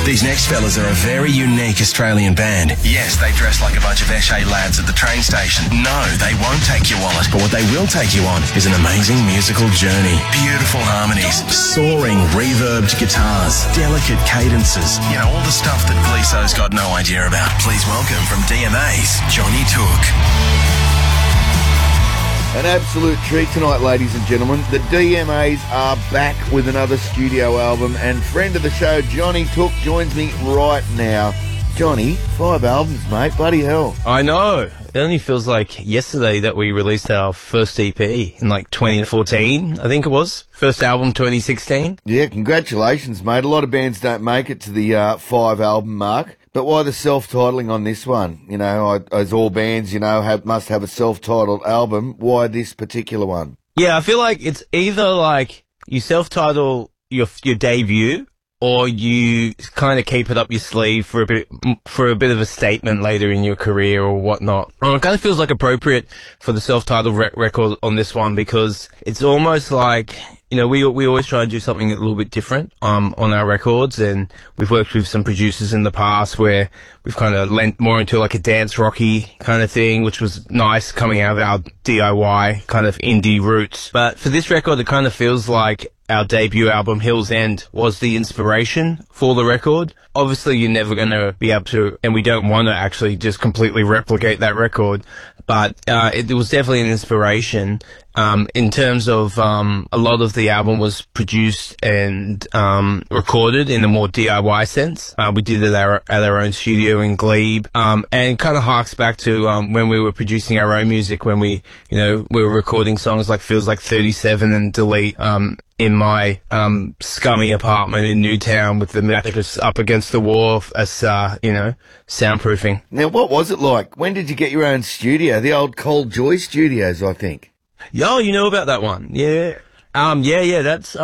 These next fellas are a very unique Australian band. Yes, they dress like a bunch of Eshe lads at the train station. No, they won't take your wallet. But what they will take you on is an amazing musical journey. Beautiful harmonies, soaring reverbed guitars, delicate cadences. You know, all the stuff that Gleeso's got no idea about. Please welcome from DMA's, Johnny Took. An absolute treat tonight, ladies and gentlemen. The DMAs are back with another studio album, and friend of the show, Johnny Took, joins me right now. Johnny, 5 albums, mate. Bloody hell. I know. It only feels like yesterday that we released our first EP in like 2014, I think it was. First album, 2016. Yeah, congratulations, mate. A lot of bands don't make it to the 5 album mark. But why the self-titling on this one? You know, as all bands, you know, must have a self-titled album. Why this particular one? Yeah, I feel like it's either like you self-title your debut, or you kind of keep it up your sleeve for a bit of a statement later in your career or whatnot. It kind of feels like appropriate for the self-titled record on this one, because it's almost like, you know, we always try to do something a little bit different on our records, and we've worked with some producers in the past where we've kind of lent more into like a dance rocky kind of thing, which was nice coming out of our DIY kind of indie roots. But for this record, it kind of feels like our debut album, Hill's End, was the inspiration for the record. Obviously, you're never going to be able to, and we don't want to actually just completely replicate that record, but it was definitely an inspiration. In terms of a lot of the album was produced and recorded in a more DIY sense. We did it at our own studio in Glebe, and it kind of harks back to when we were producing our own music, when we were recording songs like Feels Like 37 and Delete in my scummy apartment in Newtown with the mattress up against the wall as soundproofing. Now, what was it like? When did you get your own studio? The old Cold Joy Studios, I think. Yo, you know about that one? Yeah. That's,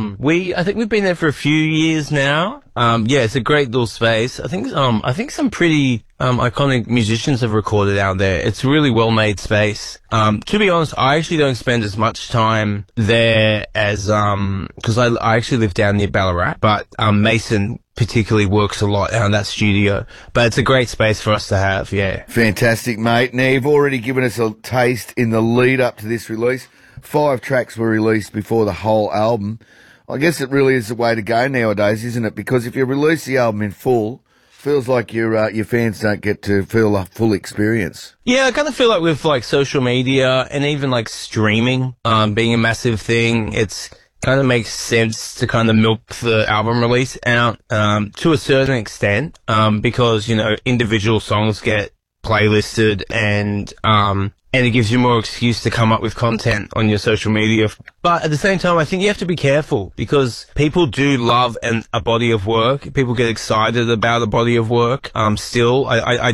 I think we've been there for a few years now. It's a great little space. I think some pretty, iconic musicians have recorded out there. It's a really well-made space. To be honest, I actually don't spend as much time there as, cause I actually live down near Ballarat, but, Mason particularly works a lot out in that studio, but it's a great space for us to have, yeah. Fantastic, mate. Now, you've already given us a taste in the lead up to this release. 5 tracks were released before the whole album. I guess it really is the way to go nowadays, isn't it? Because if you release the album in full, feels like your fans don't get to feel a full experience. Yeah, I kind of feel like with like social media and even like streaming being a massive thing, it's kind of makes sense to kind of milk the album release out to a certain extent, because, you know, individual songs get playlisted and it gives you more excuse to come up with content on your social media. But at the same time, I think you have to be careful, because people do love a body of work. People get excited about a body of work. Still,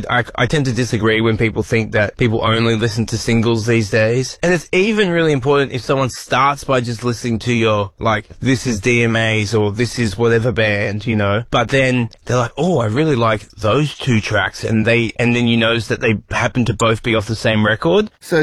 I tend to disagree when people think that people only listen to singles these days. And it's even really important if someone starts by just listening to your, like, this is DMAs or this is whatever band, you know. But then they're like, oh, I really like those 2 tracks. And then you notice that they happen to both be off the same record. So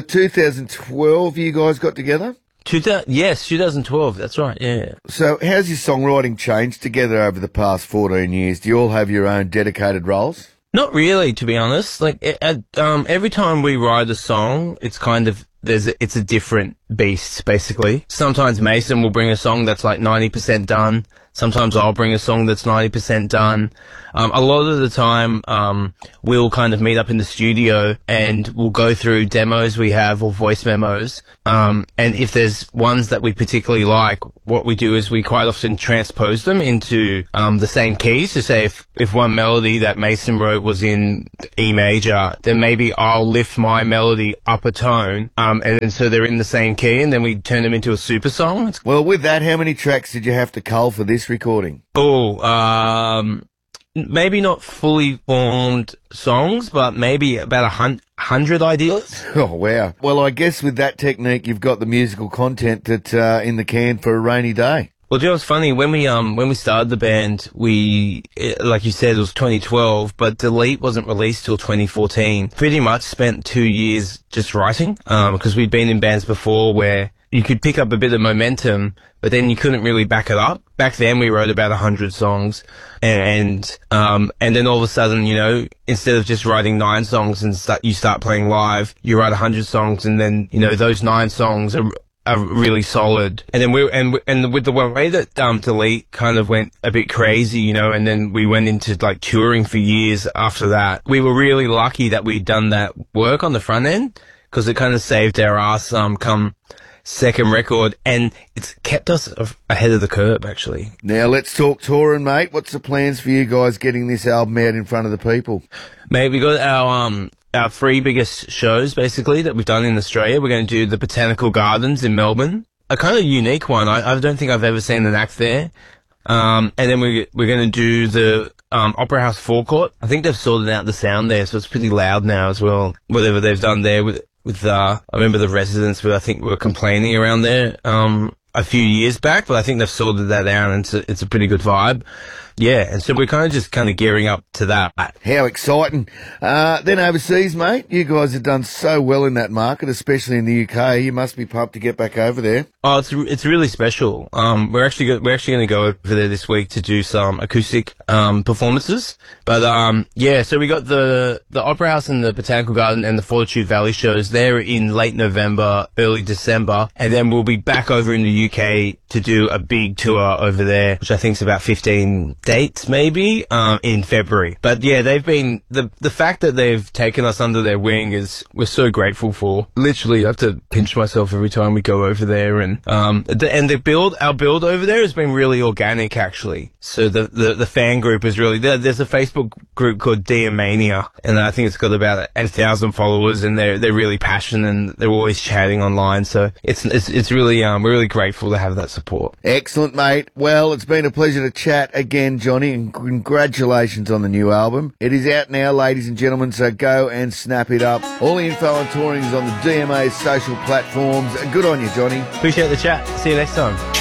2012 you guys got together? Yes, 2012, that's right, yeah. So how's your songwriting changed together over the past 14 years? Do you all have your own dedicated roles? Not really, to be honest. Like, every time we write a song, it's kind of, it's a different beast, basically. Sometimes Mason will bring a song that's like 90% done. Sometimes I'll bring a song that's 90% done. A lot of the time, we'll kind of meet up in the studio and we'll go through demos we have or voice memos. And if there's ones that we particularly like, what we do is we quite often transpose them into, the same key. So say if one melody that Mason wrote was in E major, then maybe I'll lift my melody up a tone, and so they're in the same key, and then we turn them into a super song. Well, with that, how many tracks did you have to cull for this recording? Maybe not fully formed songs, but maybe about 100 ideas. Oh, wow. Well, I guess with that technique, you've got the musical content that in the can for a rainy day. Well, you know, it's funny, when we started the band, like you said, it was 2012, but Delete wasn't released till 2014. Pretty much spent 2 years just writing, because we'd been in bands before where you could pick up a bit of momentum, but then you couldn't really back it up. Back then we wrote about 100 songs and then all of a sudden, you know, instead of just writing 9 songs and you start playing live, you write 100 songs and then, you know, those 9 songs are really solid. And then and with the way that Delete kind of went a bit crazy, you know, and then we went into like touring for years after that. We were really lucky that we'd done that work on the front end, because it kind of saved our ass come second record, and it's kept us ahead of the curve, actually. Now let's talk touring, mate. What's the plans for you guys getting this album out in front of the people? Mate, we got our 3 biggest shows, basically, that we've done in Australia. We're going to do the Botanical Gardens in Melbourne, a kind of unique one. I don't think I've ever seen an act there. And then we're going to do the Opera House Forecourt. I think they've sorted out the sound there, so it's pretty loud now as well. Whatever they've done there with I remember the residents were, I think, were complaining around there a few years back, but I think they've sorted that out, and it's a pretty good vibe. Yeah, and so we're kind of gearing up to that. How exciting. Then overseas, mate, you guys have done so well in that market, especially in the UK. You must be pumped to get back over there. Oh, it's really special. We're actually going to go over there this week to do some acoustic performances. But yeah, so we got the Opera House and the Botanical Garden and the Fortitude Valley shows there in late November, early December, and then we'll be back over in the UK to do a big tour over there, which I think is about 15 dates maybe in February. But yeah, they've been the fact that they've taken us under their wing is we're so grateful for. Literally, I have to pinch myself every time we go over there, and our build over there has been really organic, actually. So the fan group is really there's a Facebook group called Dia Mania, and I think it's got about 8,000 followers, and they're really passionate and they're always chatting online. So it's really we're really grateful to have that support. Excellent, mate. Well, it's been a pleasure to chat again, Johnny, and congratulations on the new album. It is out now, ladies and gentlemen, so go and snap it up. All the info on touring is on the DMA's social platforms. Good on you, Johnny. Appreciate the chat. See you next time.